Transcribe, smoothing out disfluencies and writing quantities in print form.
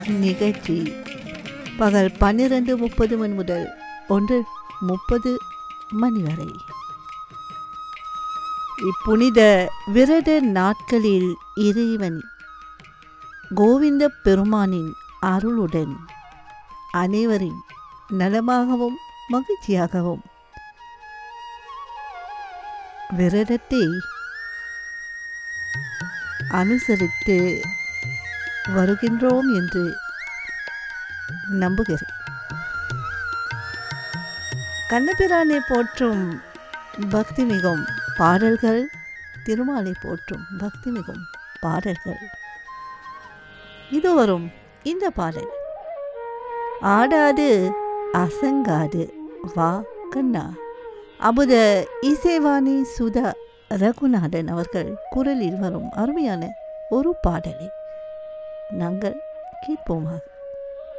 நிகழ்ச்சி பகல் 12:30 மணி முதல் 1:30 மணி வரை. இப்புனித விரத நாட்களில் இறைவன் கோவிந்த பெருமானின் அருளுடன் அனைவரின் நலமாகவும் மகிழ்ச்சியாகவும் விரதத்தை அனுசரித்து வருகின்றோம் என்று நம்புகிறேன். கண்ணபிரானை போற்றும் பக்தி மிகும் பாடல்கள், திருமாலை போற்றும் பக்தி மிகும் பாடல்கள். இது வரும் இந்த பாடல். ஆடாது அசங்காது வா கண்ணா, அமுத இசைவாணி சுதா ரகுநாதன் அவர்கள் குரலில் வரும் அருமையான ஒரு பாடலை நாங்கள் கேட்போமாக.